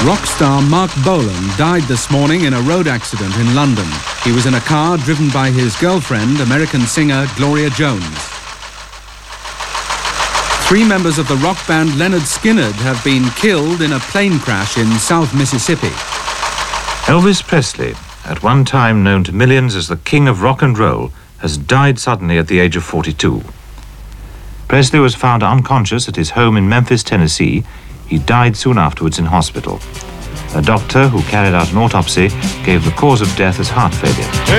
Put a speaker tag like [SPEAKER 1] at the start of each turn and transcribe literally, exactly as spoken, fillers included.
[SPEAKER 1] Rock star Mark Bolan died this morning in a road accident in London. He was in a car driven by his girlfriend, American singer Gloria Jones. Three members of the rock band Lynyrd Skynyrd have been killed in a plane crash in South Mississippi.
[SPEAKER 2] Elvis Presley, at one time known to millions as the king of rock and roll, has died suddenly at the age of forty-two. Presley was found unconscious at his home in Memphis, Tennessee. He died soon afterwards in hospital. A doctor who carried out an autopsy gave the cause of death as heart failure.